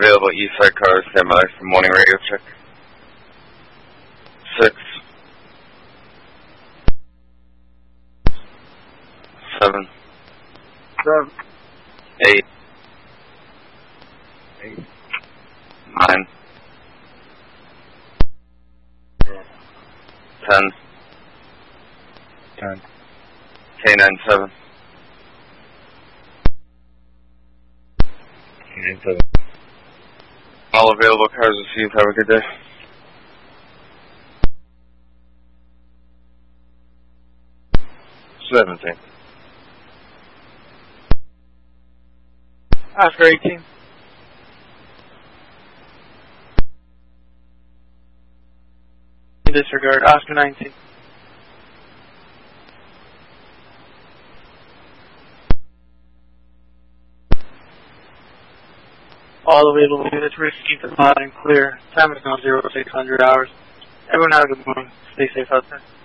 available east side cars, stand by for morning radio check. 6, 7, 8, 9, 10, K97. All available cars received. Have a good day. Oscar 18. Disregard. Oscar 19. All available units received loud and clear. Time is now 0600 hours. Everyone have a good morning. Stay safe out there.